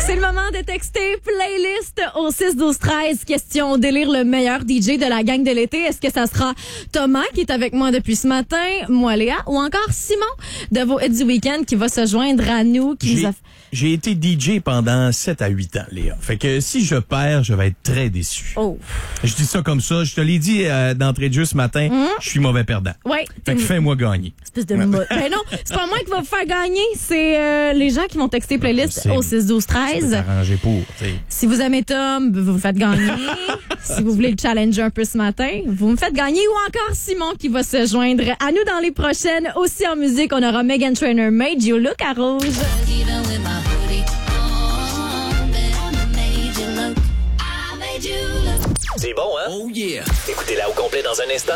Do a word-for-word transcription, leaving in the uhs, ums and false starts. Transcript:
C'est le moment de texter playlist au six douze treize. Question d'élire le meilleur D J de la gang de l'été. Est-ce que ça sera Thomas qui est avec moi depuis ce matin, moi Léa, ou encore Simon de vos hits du week-end qui va se joindre à nous. Qui J'ai, nous a... j'ai été D J pendant sept à huit ans, Léa. Fait que si je perds, je vais être très déçu. Oh. Je dis ça comme ça. Je te l'ai dit euh, d'entrée de jeu ce matin. Mm. Je suis mauvais perdant. Ouais. Fait que fais-moi gagner. Espèce de mo- ben non, c'est pas moi qui va vous faire gagner. C'est euh, les gens qui vont texter playlist C'est- au six douze Je peux treize. t'arranger pour, t'sais. Si vous aimez Tom, vous me faites gagner. Si vous voulez le challenger un peu ce matin, vous me faites gagner. Ou encore Simon qui va se joindre à nous dans les prochaines. Aussi en musique, on aura Meghan Trainor, Made You Look à Rouge. C'est bon, hein? Oh yeah! Écoutez-la au complet dans un instant.